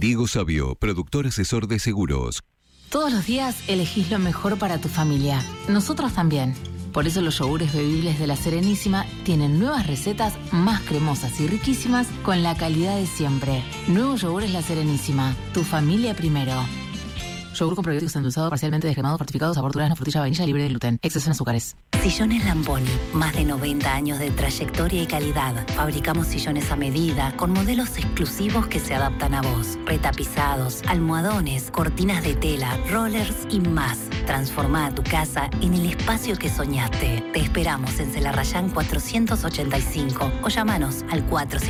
Diego Sabio, productor asesor de seguros. Todos los días elegís lo mejor para tu familia. Nosotros también. Por eso los yogures bebibles de La Serenísima tienen nuevas recetas más cremosas y riquísimas con la calidad de siempre. Nuevos yogures La Serenísima. Tu familia primero. Yogur con probióticos endulzado, parcialmente descremado, fortificado, sabor durazno, frutilla, vainilla, libre de gluten. Exceso en azúcares. Sillones Lamponi. Más de 90 años de trayectoria y calidad. Fabricamos sillones a medida, con modelos exclusivos que se adaptan a vos. Retapizados, almohadones, cortinas de tela, rollers y más. Transforma tu casa en el espacio que soñaste. Te esperamos en Celarrayán 485 o llamanos al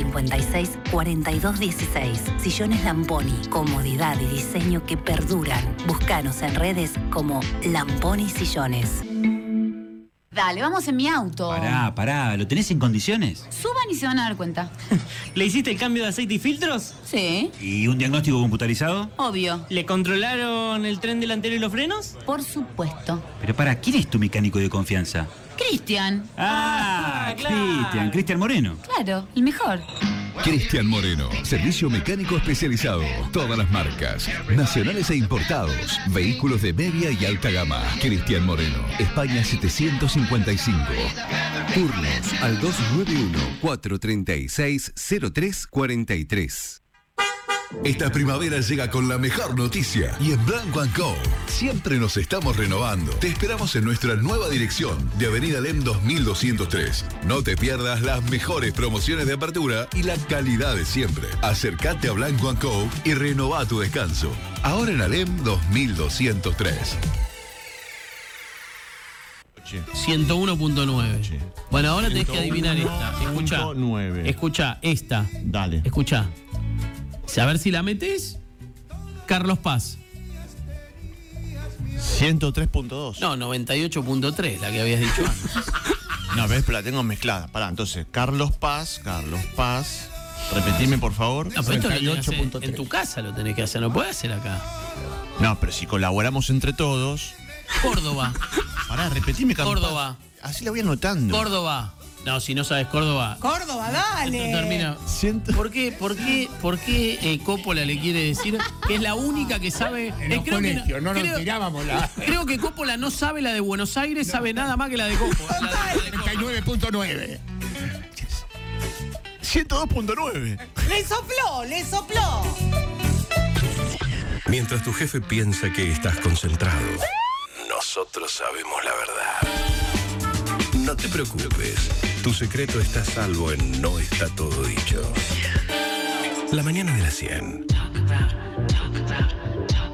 456-4216. Sillones Lamponi. Comodidad y diseño que perduran. Búscanos en redes como Lamponi Sillones. Dale, vamos en mi auto. Pará, ¿lo tenés en condiciones? Suban y se van a dar cuenta. ¿Le hiciste el cambio de aceite y filtros? Sí. ¿Y un diagnóstico computarizado? Obvio. ¿Le controlaron el tren delantero y los frenos? Por supuesto. Pero ¿quién es tu mecánico de confianza? Cristian. Claro. Cristian Moreno. Claro, el mejor. Cristian Moreno, servicio mecánico especializado. Todas las marcas, nacionales e importados. Vehículos de media y alta gama. Cristian Moreno, España 755. Turnos al 291-436-0343. Esta primavera llega con la mejor noticia y en Blanco & Co. siempre nos estamos renovando. Te esperamos en nuestra nueva dirección de Avenida Lem 2203. No te pierdas las mejores promociones de apertura y la calidad de siempre. Acércate a Blanco & Co. y renová tu descanso. Ahora en Alem 2203. 101.9. Bueno, ahora tenés que adivinar esta. Escucha esta. Dale. Escucha. A ver si la metes. Carlos Paz. 103.2. No, 98.3, la que habías dicho antes. No, ves, pero la tengo mezclada. Pará, entonces, Carlos Paz. Repetime, por favor. No, pero esto lo tenés que hacer en tu casa, lo tenés que hacer, no puedes hacer acá. No, pero si colaboramos entre todos. Córdoba. Pará, repetime, Carlos Córdoba. Paz. Así la voy anotando. Córdoba. No, si no sabes Córdoba. Córdoba, dale. Termina. ¿Por qué Coppola le quiere decir que es la única que sabe? Creo que Coppola no sabe la de Buenos Aires, sabe nada más que la de Coppola. 39.9. 102.9. Le sopló. Mientras tu jefe piensa que estás concentrado, nosotros sabemos la verdad. No te preocupes, tu secreto está a salvo en No Está Todo Dicho. La mañana de las 100.